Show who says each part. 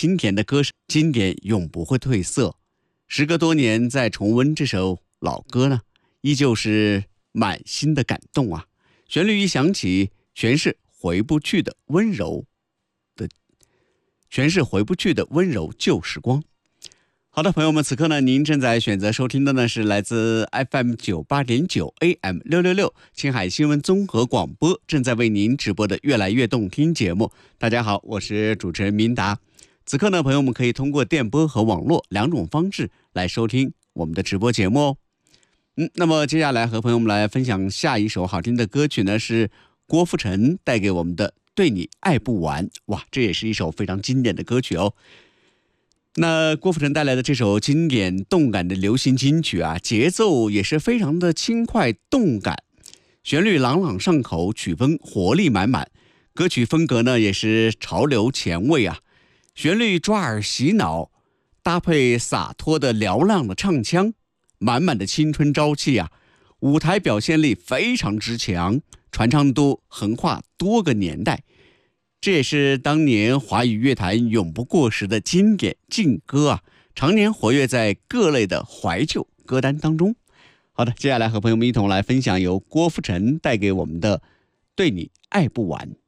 Speaker 1: 经典的歌声，经典永不会褪色。时隔多年再重温这首老歌呢，依旧是满心的感动啊！旋律一响起，全是回不去的温柔旧时光。好的，朋友们，此刻呢，您正在选择收听的呢是来自 FM 98.9 AM 666青海新闻综合广播正在为您直播的越来越动听节目。大家好，我是主持人明达。此刻呢，朋友们可以通过电波和网络两种方式来收听我们的直播节目哦。那么接下来和朋友们来分享下一首好听的歌曲呢，是郭富城带给我们的《对你爱不完》。哇，这也是一首非常经典的歌曲哦。那郭富城带来的这首经典动感的流行金曲啊，节奏也是非常的轻快动感，旋律朗朗上口，曲风活力满满，歌曲风格呢也是潮流前卫啊，旋律抓耳洗脑，搭配洒脱的嘹亮的唱腔，满满的青春朝气啊，舞台表现力非常之强，传唱度横跨多个年代。这也是当年华语乐坛永不过时的经典劲歌啊，常年活跃在各类的怀旧歌单当中。好的，接下来和朋友们一同来分享由郭富城带给我们的《对你爱不完》。